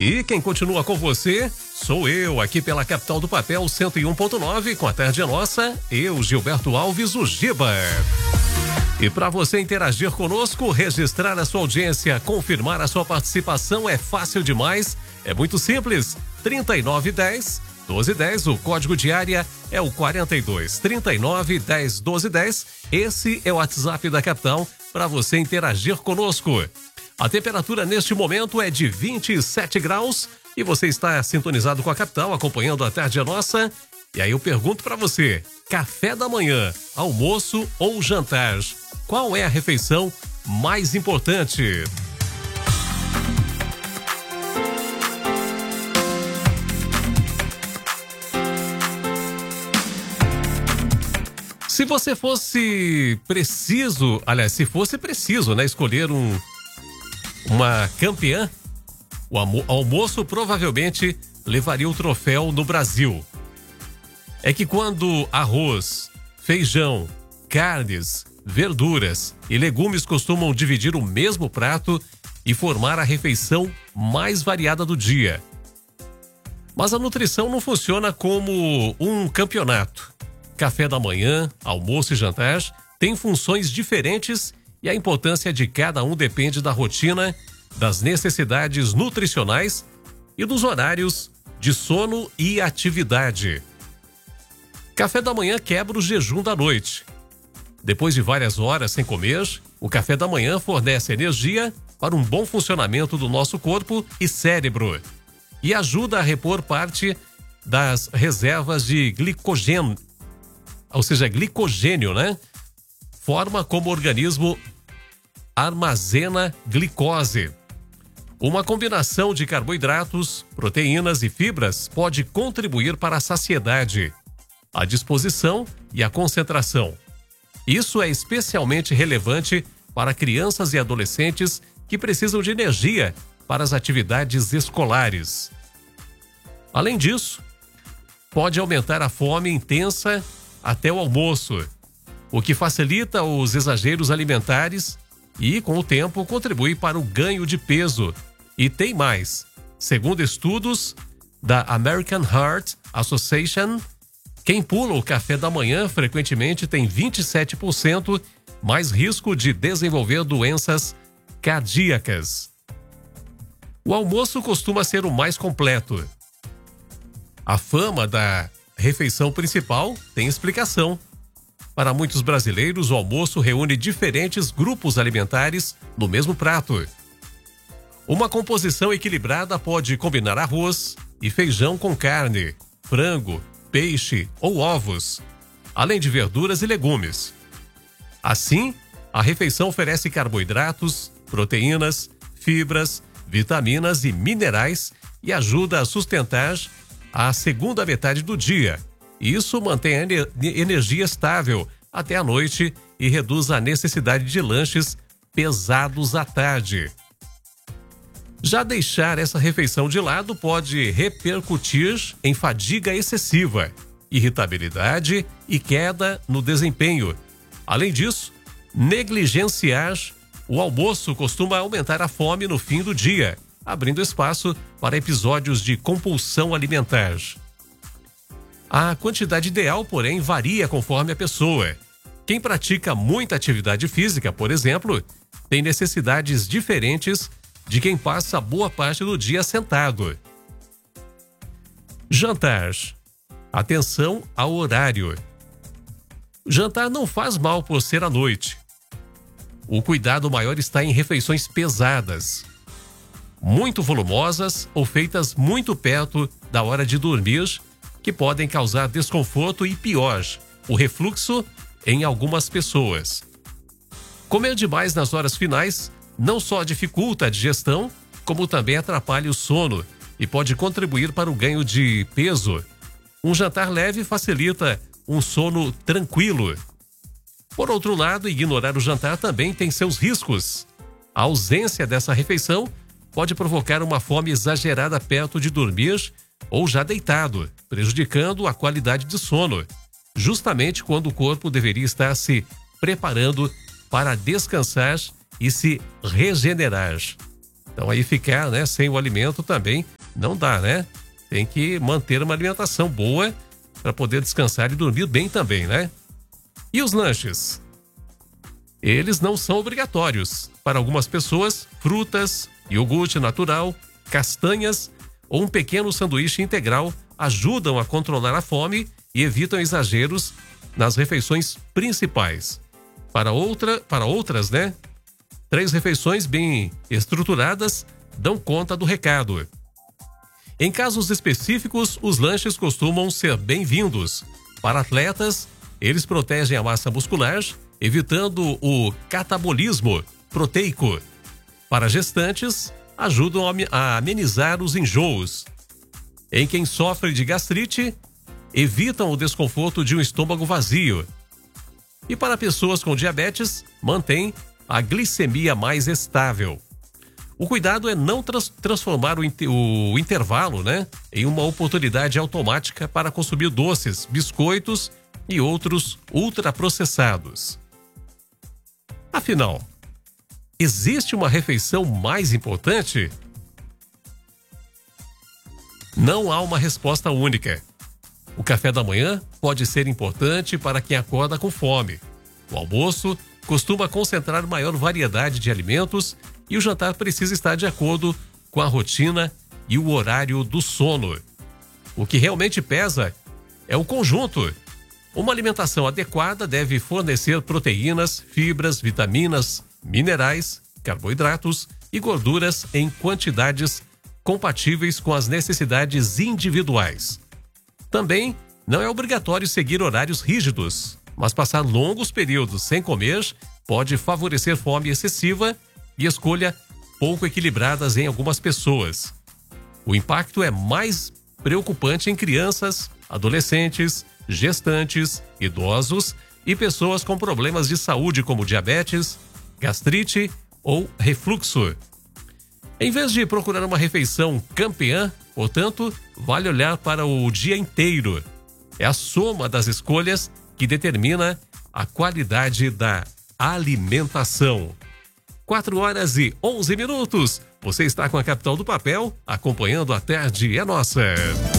E quem continua com você sou eu, aqui pela Capital do Papel 101.9, com a Tarde é Nossa, eu, Gilberto Alves, o Giba. E para você interagir conosco, registrar a sua audiência, confirmar a sua participação é fácil demais, é muito simples. 3910-1210, o código de área é o 42-39-10-1210. Esse é o WhatsApp da Capital para você interagir conosco. A temperatura neste momento é de 27 graus e você está sintonizado com a Capital, acompanhando a Tarde é Nossa. E aí eu pergunto para você, café da manhã, almoço ou jantar? Qual é a refeição mais importante? Se você fosse preciso, aliás, se fosse preciso, né, escolher uma campeã, o almoço provavelmente levaria o troféu no Brasil. É que quando arroz, feijão, carnes, verduras e legumes costumam dividir o mesmo prato e formar a refeição mais variada do dia. Mas a nutrição não funciona como um campeonato. Café da manhã, almoço e jantar têm funções diferentes e a importância de cada um depende da rotina, das necessidades nutricionais e dos horários de sono e atividade. Café da manhã quebra o jejum da noite. Depois de várias horas sem comer, o café da manhã fornece energia para um bom funcionamento do nosso corpo e cérebro e ajuda a repor parte das reservas de glicogênio, ou seja, glicogênio, né? Forma como o organismo armazena glicose. Uma combinação de carboidratos, proteínas e fibras pode contribuir para a saciedade, a disposição e a concentração. Isso é especialmente relevante para crianças e adolescentes que precisam de energia para as atividades escolares. Além disso, pode aumentar a fome intensa até o almoço, o que facilita os exageros alimentares e, com o tempo, contribui para o ganho de peso. E tem mais. Segundo estudos da American Heart Association, quem pula o café da manhã frequentemente tem 27% mais risco de desenvolver doenças cardíacas. O almoço costuma ser o mais completo. A fama da refeição principal tem explicação. Para muitos brasileiros, o almoço reúne diferentes grupos alimentares no mesmo prato. Uma composição equilibrada pode combinar arroz e feijão com carne, frango, peixe ou ovos, além de verduras e legumes. Assim, a refeição oferece carboidratos, proteínas, fibras, vitaminas e minerais e ajuda a sustentar a segunda metade do dia. Isso mantém a energia estável até a noite e reduz a necessidade de lanches pesados à tarde. Já deixar essa refeição de lado pode repercutir em fadiga excessiva, irritabilidade e queda no desempenho. Além disso, negligenciar o almoço costuma aumentar a fome no fim do dia, abrindo espaço para episódios de compulsão alimentar. A quantidade ideal, porém, varia conforme a pessoa. Quem pratica muita atividade física, por exemplo, tem necessidades diferentes de quem passa boa parte do dia sentado. Jantar. Atenção ao horário. Jantar não faz mal por ser à noite. O cuidado maior está em refeições pesadas, muito volumosas ou feitas muito perto da hora de dormir, que podem causar desconforto e, pior, o refluxo em algumas pessoas. Comer demais nas horas finais não só dificulta a digestão, como também atrapalha o sono e pode contribuir para o ganho de peso. Um jantar leve facilita um sono tranquilo. Por outro lado, ignorar o jantar também tem seus riscos. A ausência dessa refeição pode provocar uma fome exagerada perto de dormir ou já deitado, prejudicando a qualidade de sono, justamente quando o corpo deveria estar se preparando para descansar e se regenerar. Então aí ficar, né, sem o alimento também não dá, né? Tem que manter uma alimentação boa para poder descansar e dormir bem também, né? E os lanches? Eles não são obrigatórios. Para algumas pessoas, frutas, iogurte natural, castanhas ou um pequeno sanduíche integral ajudam a controlar a fome e evitam exageros nas refeições principais. Para outras, né? 3 refeições bem estruturadas dão conta do recado. Em casos específicos, os lanches costumam ser bem-vindos. Para atletas, eles protegem a massa muscular, evitando o catabolismo proteico. Para gestantes, ajudam a amenizar os enjoos. Em quem sofre de gastrite, evitam o desconforto de um estômago vazio. E para pessoas com diabetes, mantém a glicemia mais estável. O cuidado é não transformar o intervalo, né, em uma oportunidade automática para consumir doces, biscoitos e outros ultraprocessados. Afinal, existe uma refeição mais importante? Não há uma resposta única. O café da manhã pode ser importante para quem acorda com fome. O almoço costuma concentrar maior variedade de alimentos e o jantar precisa estar de acordo com a rotina e o horário do sono. O que realmente pesa é o conjunto. Uma alimentação adequada deve fornecer proteínas, fibras, vitaminas, minerais, carboidratos e gorduras em quantidades compatíveis com as necessidades individuais. Também não é obrigatório seguir horários rígidos, mas passar longos períodos sem comer pode favorecer fome excessiva e escolha pouco equilibradas em algumas pessoas. O impacto é mais preocupante em crianças, adolescentes, gestantes, idosos e pessoas com problemas de saúde como diabetes, gastrite ou refluxo. Em vez de procurar uma refeição campeã, portanto, vale olhar para o dia inteiro. É a soma das escolhas que determina a qualidade da alimentação. 4h11. Você está com a Capital do Papel, acompanhando a Tarde é Nossa.